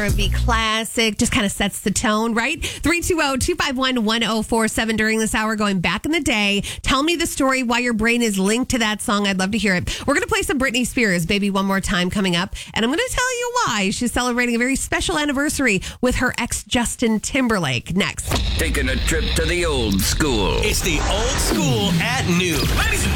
R&B classic. Just kind of sets the tone, right? 320-251-1047 during this hour, going back in the day. Tell me the story why your brain is linked to that song. I'd love to hear it. We're going to play some Britney Spears, Baby One More Time, coming up. And I'm going to tell you why she's celebrating a very special anniversary with her ex, Justin Timberlake. Next. Taking a trip to the old school. It's the old school at noon. Ladies and